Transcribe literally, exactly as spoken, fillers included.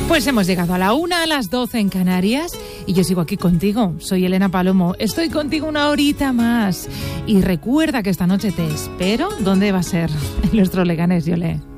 Pues hemos llegado a la una, a las doce en Canarias y yo sigo aquí contigo. Soy Elena Palomo. Estoy contigo una horita más. Y recuerda que esta noche te espero. ¿Dónde va a ser? En nuestro Leganés, Yolé.